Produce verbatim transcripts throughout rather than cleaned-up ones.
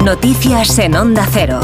Noticias en Onda Cero.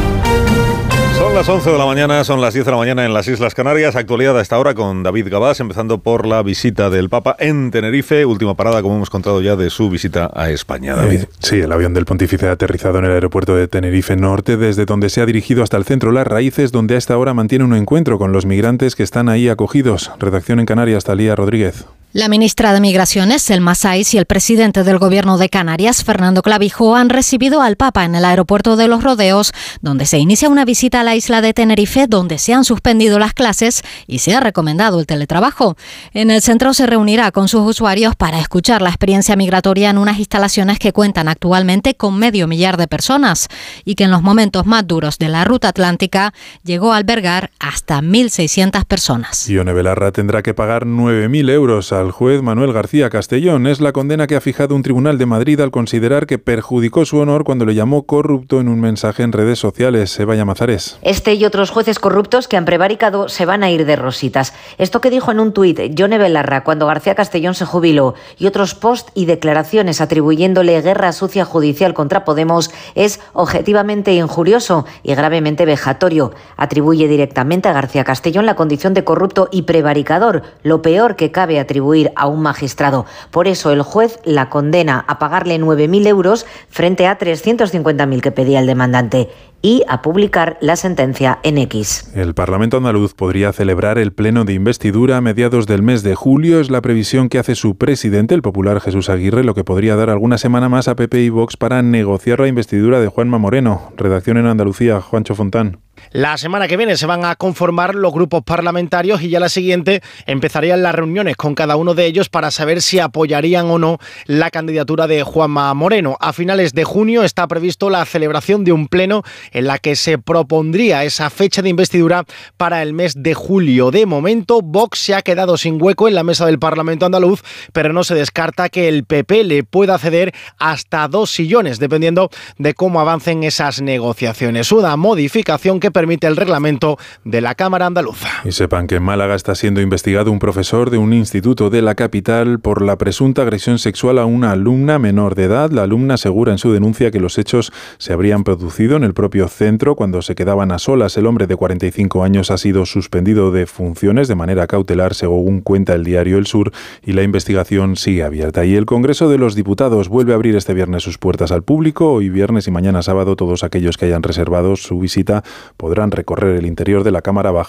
Son las once de la mañana, son las diez de la mañana en las Islas Canarias. Actualidad a esta hora con David Gabás, empezando por la visita del Papa en Tenerife. Última parada, como hemos contado ya, de su visita a España. David. Eh, sí, el avión del Pontífice ha aterrizado en el aeropuerto de Tenerife Norte, desde donde se ha dirigido hasta el centro Las Raíces, donde a esta hora mantiene un encuentro con los migrantes que están ahí acogidos. Redacción en Canarias, Talía Rodríguez. La ministra de Migraciones, Selma Sáiz, y el presidente del Gobierno de Canarias, Fernando Clavijo, han recibido al Papa en el aeropuerto de Los Rodeos, donde se inicia una visita a la isla de Tenerife, donde se han suspendido las clases y se ha recomendado el teletrabajo. En el centro se reunirá con sus usuarios para escuchar la experiencia migratoria en unas instalaciones que cuentan actualmente con medio millar de personas y que en los momentos más duros de la ruta atlántica llegó a albergar hasta mil seiscientas personas. Ione Belarra tendrá que pagar nueve mil euros al juez Manuel García Castellón. Es la condena que ha fijado un tribunal de Madrid al considerar que perjudicó su honor cuando le llamó corrupto en un mensaje en redes sociales. Eva Llamazares. Este y otros jueces corruptos que han prevaricado se van a ir de rositas. Esto que dijo en un tuit Ione Belarra cuando García Castellón se jubiló y otros post y declaraciones atribuyéndole guerra sucia judicial contra Podemos es objetivamente injurioso y gravemente vejatorio. Atribuye directamente a García Castellón la condición de corrupto y prevaricador, lo peor que cabe atribuir a un magistrado. Por eso el juez la condena a pagarle nueve mil euros frente a trescientos cincuenta mil que pedía el demandante y a publicar la sentencia en X. El Parlamento andaluz podría celebrar el pleno de investidura a mediados del mes de julio. Es la previsión que hace su presidente, el popular Jesús Aguirre, lo que podría dar alguna semana más a P P y Vox para negociar la investidura de Juanma Moreno. Redacción en Andalucía, Juancho Fontán. La semana que viene se van a conformar los grupos parlamentarios y ya la siguiente empezarían las reuniones con cada uno de ellos para saber si apoyarían o no la candidatura de Juanma Moreno. A finales de junio está previsto la celebración de un pleno en la que se propondría esa fecha de investidura para el mes de julio. De momento, Vox se ha quedado sin hueco en la mesa del Parlamento andaluz, pero no se descarta que el P P le pueda ceder hasta dos sillones, dependiendo de cómo avancen esas negociaciones. Una modificación que permite el reglamento de la Cámara Andaluza. Y sepan que en Málaga está siendo investigado un profesor de un instituto de la capital por la presunta agresión sexual a una alumna menor de edad. La alumna asegura en su denuncia que los hechos se habrían producido en el propio centro cuando se quedaban a solas. El hombre de cuarenta y cinco años ha sido suspendido de funciones de manera cautelar, según cuenta el diario El Sur, y la investigación sigue abierta. Y el Congreso de los Diputados vuelve a abrir este viernes sus puertas al público. Hoy viernes y mañana sábado todos aquellos que hayan reservado su visita podrán recorrer el interior de la Cámara Baja